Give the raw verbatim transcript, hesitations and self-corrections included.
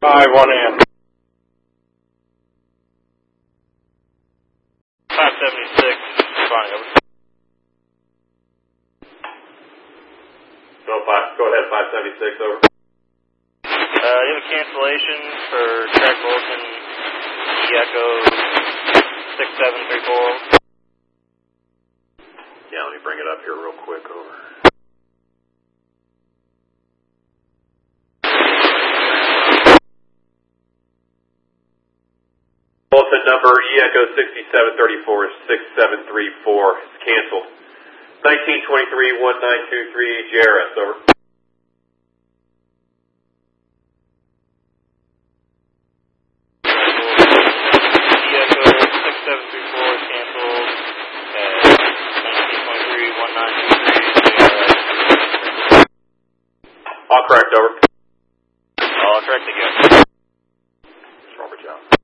five one in. five seventy-six, responding over. Go, five, go ahead, five seventy-six, over. Uh, you have a cancellation for track bulletin E Echo six seven three four. Yeah, let me bring it up here real quick, over. Bulletin number E Echo sixty-seven thirty-four is six seven three four. It's canceled. nineteen twenty-three one nine two three, J R S, over. E Echo six seven three four is canceled at nineteen twenty-three one nine two three, J R S. All correct, over. All correct again. Robert Johnson.